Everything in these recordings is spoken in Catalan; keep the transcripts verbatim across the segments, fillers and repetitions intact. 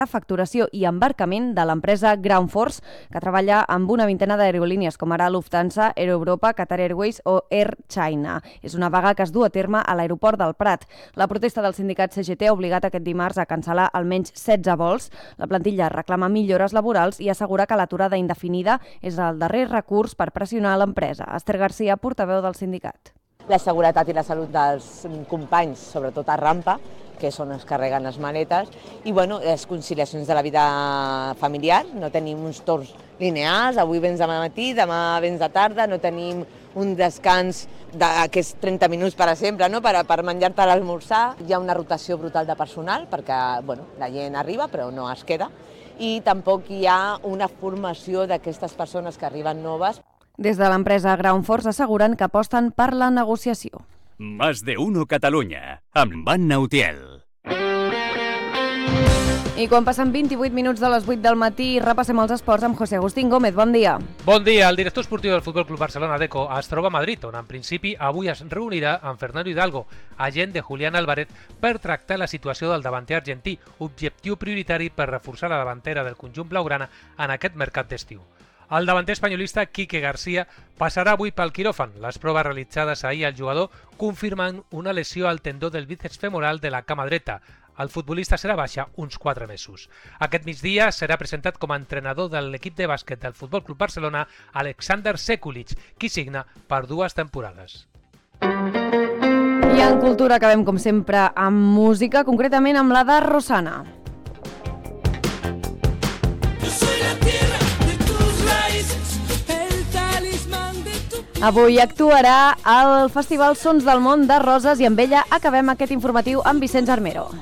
facturació i embarcament de l'empresa Ground Force, que treballa amb una vintena d'aerolínies com ara Lufthansa, Air Europa, Qatar Airways o Air China. És una vaga que es du a terme a l'aeroport del Prat. La protesta del sindicat C G T ha obligat aquest dimarts a cancel·lar almenys setze vols. La plantilla reclama millores laborals i assegura que l'aturada indefinida és el darrer recurs per pressionar l'empresa. Esther Garcia, portaveu del sindicat. La seguretat i la salut dels companys, sobretot a rampa, que són els que carreguen les maletes, i bueno, les conciliacions de la vida familiar. No tenim uns torns lineals, avui vens de matí, demà vens de tarda, no tenim un descans d'aquests trenta minuts per exemple, no? per, per menjar-te l'esmorzar. Hi ha una rotació brutal de personal perquè bueno, la gent arriba però no es queda, i tampoc hi ha una formació d'aquestes persones que arriben noves. Des de l'empresa Ground Force asseguren que aposten per la negociació. Más de uno Catalunya, amb Anna Utiel. I quan passen vint-i-vuit minuts de les vuit del matí, repassem els esports amb José Agustín Gómez. Bon dia. Bon dia. El director esportiu del Futbol Club Barcelona, Deco, es troba a Madrid, on en principi avui es reunirà amb Fernando Hidalgo, agent de Julián Álvarez, per tractar la situació del davanter argentí, objectiu prioritari per reforçar la davantera del conjunt blaugrana en aquest mercat d'estiu. El davanter espanyolista Quique García passarà avui pel quiròfan. Les proves realitzades ahir al jugador confirmen una lesió al tendó del bíceps femoral de la cama dreta. El futbolista serà baixa uns quatre mesos. Aquest migdia serà presentat com a entrenador de l'equip de bàsquet del Futbol Club Barcelona Alexander Sekulic, qui signa per dues temporades. I en cultura acabem, com sempre, amb música, concretament amb la de Rosana. Avui actuarà al Festival Sons del Món de Roses i amb ella acabem aquest informatiu amb Vicenç Armero.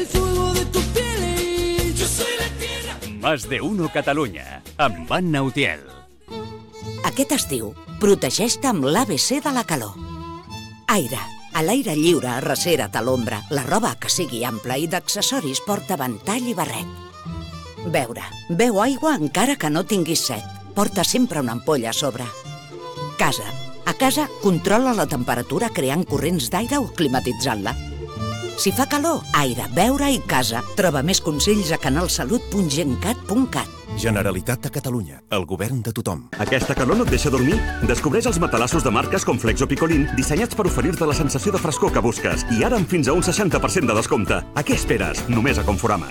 Más de uno Catalunya, amb Anna Utiel. Aquest estiu, protegeix-te amb l'A B C de la calor. Aire. A l'aire lliure, arrecera't a l'ombra. La roba que sigui ampla i d'accessoris porta ventall i barret. Beure. Beu aigua encara que no tinguis set. Porta sempre una ampolla a sobre. Casa. A casa, controla la temperatura creant corrents d'aire o climatitzant-la. Si fa calor, aire, beure i casa. Troba més consells a canalsalut punt gencat punt cat. Generalitat de Catalunya, el govern de tothom. Aquesta calor no et deixa dormir? Descobreix els matalassos de marques com Flex o Picolín, dissenyats per oferir-te la sensació de frescor que busques. I ara amb fins a un seixanta per cent de descompte. A què esperes? Només a Conforama.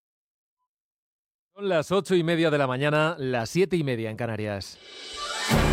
Son las ocho y media de la mañana, las siete y media en Canarias.